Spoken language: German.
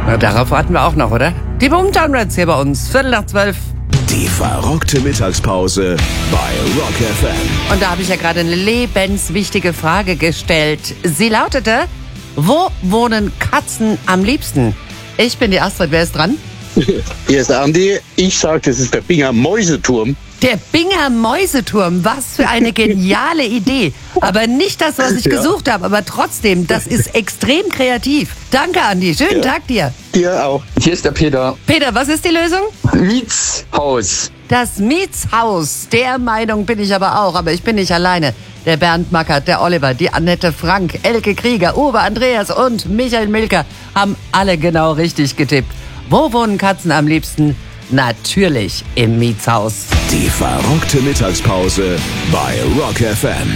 Na, darauf warten wir auch noch, oder? Die Boomtown Rats hier bei uns, 11:45. Die verrückte Mittagspause bei Rock FM. Und da habe ich ja gerade eine lebenswichtige Frage gestellt. Sie lautete, wo wohnen Katzen am liebsten? Ich bin die Astrid, wer ist dran? Hier ist Andi. Ich sage, das ist der Binger Mäuseturm. Der Binger Mäuseturm, was für eine geniale Idee. Aber nicht das, was ich gesucht habe, aber trotzdem, das ist extrem kreativ. Danke, Andi. Schönen Tag dir. Dir auch. Hier ist der Peter. Peter, was ist die Lösung? Mietshaus. Das Mietshaus. Der Meinung bin ich aber ich bin nicht alleine. Der Bernd Mackert, der Oliver, die Annette Frank, Elke Krieger, Uwe Andreas und Michael Milker haben alle genau richtig getippt. Wo wohnen Katzen am liebsten? Natürlich im Mietshaus. Die verrückte Mittagspause bei Rock FM.